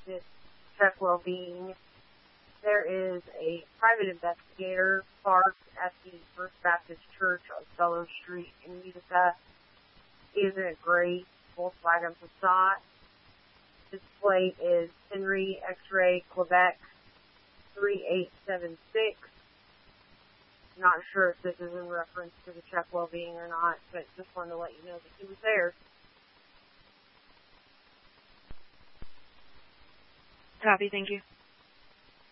to check well-being. There is a private investigator parked at the First Baptist Church on Fellow Street in Utica. He is in a gray Volkswagen Passat. His plate is Henry X-Ray Quebec 3876. Not sure if this is in reference to the check well-being or not, but just wanted to let you know that he was there. Copy, thank you.